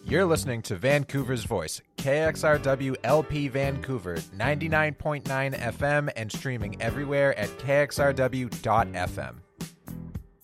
You're listening to Vancouver's Voice, KXRW LP Vancouver, 99.9 FM and streaming everywhere at kxrw.fm.